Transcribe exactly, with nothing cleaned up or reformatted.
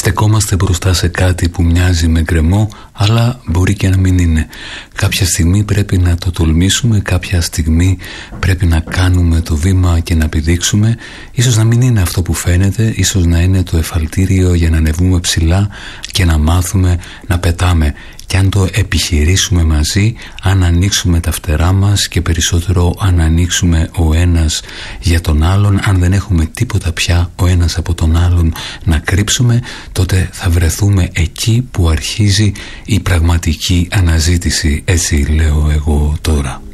Στεκόμαστε μπροστά σε κάτι που μοιάζει με γκρεμό, αλλά μπορεί και να μην είναι. Κάποια στιγμή πρέπει να το τολμήσουμε, κάποια στιγμή πρέπει να κάνουμε το βήμα και να πηδήξουμε. Ίσως να μην είναι αυτό που φαίνεται, ίσως να είναι το εφαλτήριο για να ανεβούμε ψηλά και να μάθουμε να πετάμε. Και αν το επιχειρήσουμε μαζί, αν ανοίξουμε τα φτερά μας και περισσότερο αν ανοίξουμε ο ένας για τον άλλον, αν δεν έχουμε τίποτα πια ο ένας από τον άλλον να κρύψουμε, τότε θα βρεθούμε εκεί που αρχίζει η πραγματική αναζήτηση, έτσι λέω εγώ τώρα.